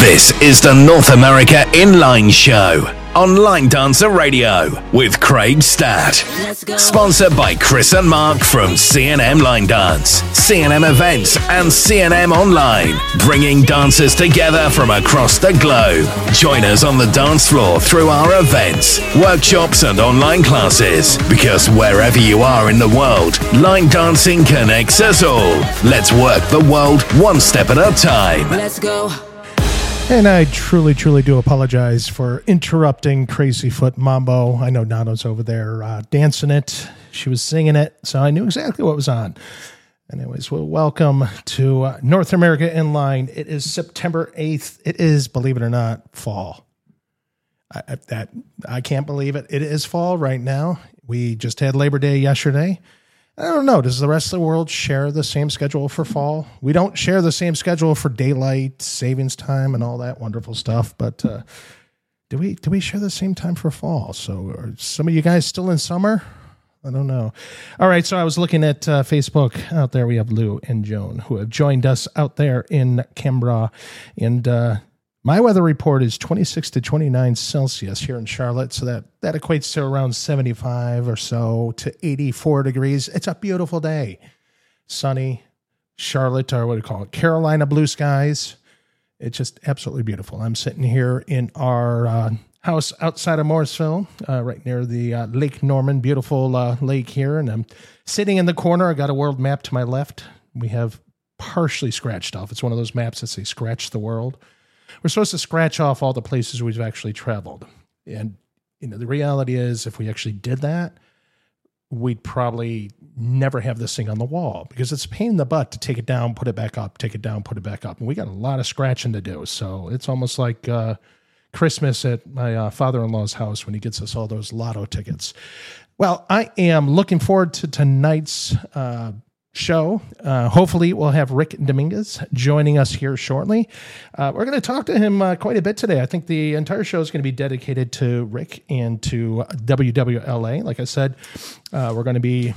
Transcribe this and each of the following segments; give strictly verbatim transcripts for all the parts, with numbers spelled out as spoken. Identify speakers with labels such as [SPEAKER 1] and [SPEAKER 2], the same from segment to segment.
[SPEAKER 1] This is the North America Inline Show on Line Dancer Radio with Craig Stat. Sponsored by Chris and Mark from C and M Line Dance, C and M Events and C and M Online, bringing dancers together from across the globe. Join us on the dance floor through our events, workshops and online classes, because wherever you are in the world, line dancing connects us all. Let's work the world one step at a time.
[SPEAKER 2] Let's go.
[SPEAKER 3] And I truly, truly do apologize for interrupting Crazy Foot Mambo. I know Nano's over there uh, dancing it. She was singing it, so I knew exactly what was on. Anyways, well, welcome to uh, North America Inline. It is September eighth. It is, believe it or not, fall. I, I, that I can't believe it. It is fall right now. We just had Labor Day yesterday. I don't know. Does the rest of the world share the same schedule for fall? We don't share the same schedule for daylight savings time and all that wonderful stuff. But uh, do we do we share the same time for fall? So are some of you guys still in summer? I don't know. All right. So I was looking at uh, Facebook. Out there we have Lou and Joan who have joined us out there in Canberra. And uh, my weather report is twenty-six to twenty-nine Celsius here in Charlotte. So that, that equates to around seventy-five or so to eighty-four degrees. It's a beautiful day. Sunny, Charlotte, or what do you call it? Carolina blue skies. It's just absolutely beautiful. I'm sitting here in our uh, house outside of Morrisville, uh, right near the uh, Lake Norman, beautiful uh, lake here. And I'm sitting in the corner. I got a world map to my left. We have partially scratched off. It's one of those maps that say scratch the world. We're supposed to scratch off all the places we've actually traveled. And, you know, the reality is if we actually did that, we'd probably never have this thing on the wall because it's a pain in the butt to take it down, put it back up, take it down, put it back up. And we got a lot of scratching to do. So it's almost like uh, Christmas at my uh, father-in-law's house when he gets us all those lotto tickets. Well, I am looking forward to tonight's uh show. Uh, hopefully we'll have Rick Dominguez joining us here shortly. Uh, we're going to talk to him uh, quite a bit today. I think the entire show is going to be dedicated to Rick and to W W L A. Like I said, uh, we're going to be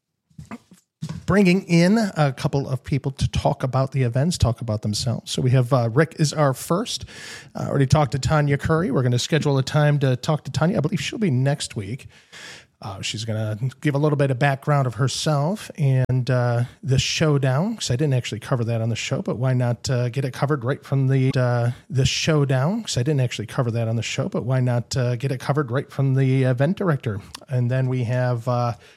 [SPEAKER 3] bringing in a couple of people to talk about the events, talk about themselves. So we have uh, Rick is our first. I uh, already talked to Tanya Curry. We're going to schedule a time to talk to Tanya. I believe she'll be next week. Uh, she's going to give a little bit of background of herself and uh, the showdown, because I didn't actually cover that on the show, but why not uh, get it covered right from the uh, the showdown, because I didn't actually cover that on the show, but why not uh, get it covered right from the event director. And then we have uh,